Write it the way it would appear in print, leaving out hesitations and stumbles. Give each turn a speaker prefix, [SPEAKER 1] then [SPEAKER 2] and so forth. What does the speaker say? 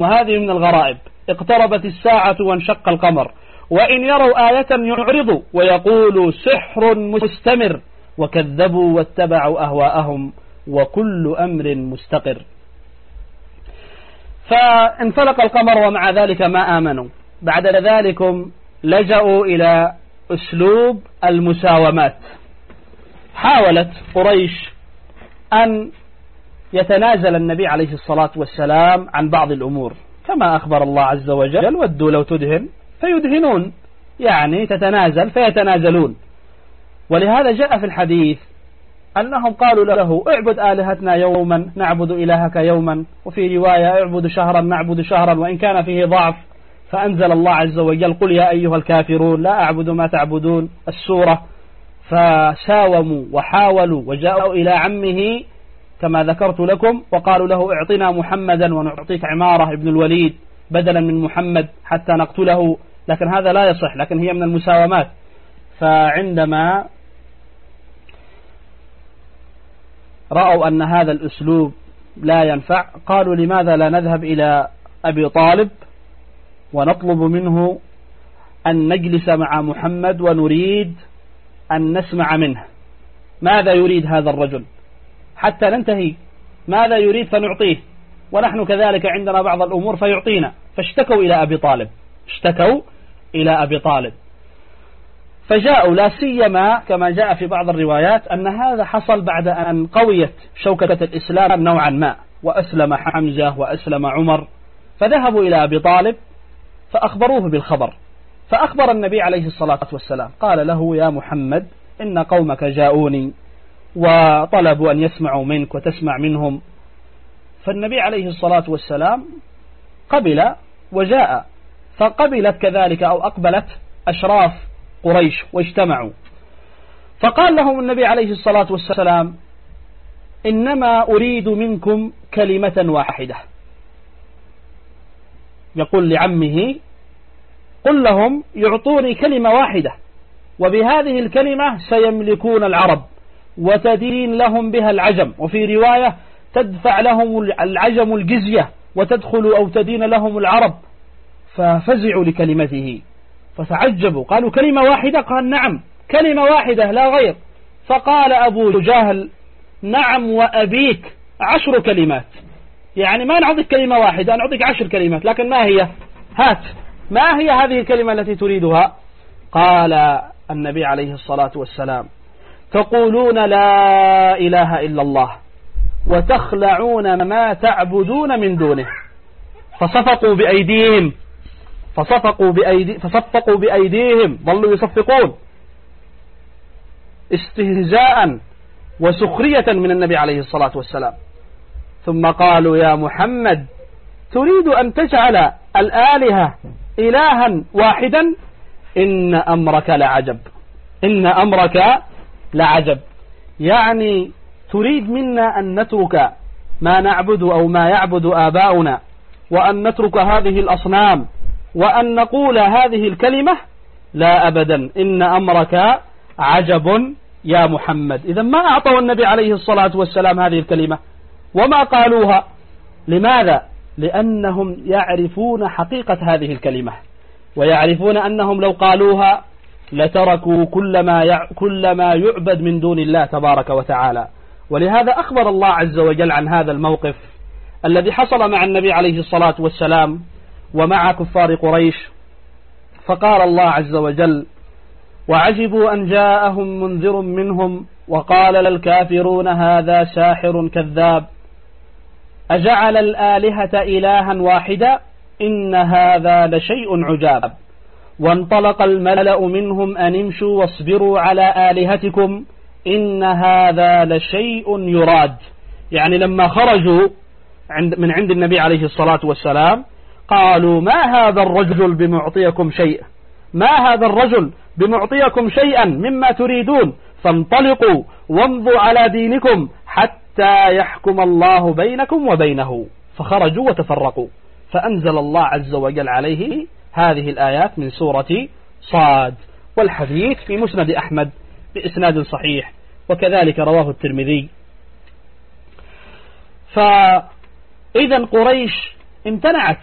[SPEAKER 1] وهذه من الغرائب. اقتربت الساعة وانشق القمر، وإن يروا آية يعرضوا ويقولوا سحر مستمر، وكذبوا واتبعوا أهواءهم وكل أمر مستقر. فانفلق القمر ومع ذلك ما آمنوا. بعد ذلك لجأوا إلى أسلوب المساومات. حاولت قريش أن يتنازل النبي عليه الصلاة والسلام عن بعض الأمور، كما أخبر الله عز وجل: ودوا لو تدهن فيدهنون، يعني تتنازل فيتنازلون. ولهذا جاء في الحديث أنهم قالوا له: اعبد آلهتنا يوما نعبد إلهك يوما، وفي رواية: اعبد شهرا نعبد شهرا، وإن كان فيه ضعف. فأنزل الله عز وجل: قل يا أيها الكافرون لا أعبد ما تعبدون، السورة. فساوموا وحاولوا وجاءوا إلى عمه كما ذكرت لكم، وقالوا له: اعطنا محمدا ونعطيك عمارة ابن الوليد بدلا من محمد حتى نقتله. لكن هذا لا يصح، لكن هي من المساومات. فعندما رأوا أن هذا الأسلوب لا ينفع، قالوا: لماذا لا نذهب إلى أبي طالب ونطلب منه أن نجلس مع محمد ونريد أن نسمع منه ماذا يريد هذا الرجل حتى ننتهي، ماذا يريد فنعطيه، ونحن كذلك عندنا بعض الأمور فيعطينا. فاشتكوا إلى أبي طالب، اشتكوا إلى أبي طالب. فجاءوا، لا سيما كما جاء في بعض الروايات أن هذا حصل بعد أن قويت شوكة الإسلام نوعا ما، وأسلم حمزة وأسلم عمر. فذهبوا إلى أبي طالب فأخبروه بالخبر، فأخبر النبي عليه الصلاة والسلام، قال له: يا محمد، إن قومك جاءوني وطلبوا أن يسمعوا منك وتسمع منهم. فالنبي عليه الصلاة والسلام قبل وجاء، فقبلت كذلك أو أقبلت أشراف قريش واجتمعوا. فقال لهم النبي عليه الصلاة والسلام: إنما أريد منكم كلمة واحدة. يقول لعمه: قل لهم يعطوني كلمة واحدة، وبهذه الكلمة سيملكون العرب وتدين لهم بها العجم، وفي رواية تدفع لهم العجم الجزية وتدخل أو تدين لهم العرب. ففزعوا لكلمته فتعجبوا، قالوا: كلمة واحدة؟ قال: نعم، كلمة واحدة لا غير. فقال أبو جهل: نعم وأبيك 10 كلمات، يعني ما نعطيك كلمة واحدة، نعطيك 10 كلمات، لكن ما هي؟ هات، ما هي هذه الكلمة التي تريدها؟ قال النبي عليه الصلاة والسلام: تقولون لا إله إلا الله وتخلعون ما تعبدون من دونه. فصفقوا بأيديهم، ظلوا يصفقون استهزاء وسخرية من النبي عليه الصلاة والسلام. ثم قالوا: يا محمد، تريد أن تجعل الآلهة إلها واحدا؟ إن أمرك لعجب، إن أمرك لعجب. يعني تريد منا أن نترك ما نعبد أو ما يعبد آباؤنا، وأن نترك هذه الأصنام، وأن نقول هذه الكلمة؟ لا أبدا، إن أمرك عجب يا محمد. إذا ما أعطوا النبي عليه الصلاة والسلام هذه الكلمة وما قالوها. لماذا؟ لأنهم يعرفون حقيقة هذه الكلمة، ويعرفون أنهم لو قالوها لتركوا كل ما يعبد من دون الله تبارك وتعالى. ولهذا أخبر الله عز وجل عن هذا الموقف الذي حصل مع النبي عليه الصلاة والسلام ومع كفار قريش. فقال الله عز وجل: وعجبوا أن جاءهم منذر منهم وقال للكافرون هذا ساحر كذاب أجعل الآلهة إلها واحدا إن هذا لشيء عجاب. وانطلق الملأ منهم أن امشوا واصبروا على آلهتكم إن هذا لشيء يراد. يعني لما خرجوا من عند النبي عليه الصلاة والسلام قالوا: ما هذا الرجل بمعطيكم شيء، ما هذا الرجل بمعطيكم شيئا مما تريدون، فانطلقوا وامضوا على دينكم حتى يحكم الله بينكم وبينه. فخرجوا وتفرقوا، فأنزل الله عز وجل عليه هذه الآيات من سورة صاد. والحديث في مسند أحمد بإسناد صحيح، وكذلك رواه الترمذي. فإذا قريش امتنعت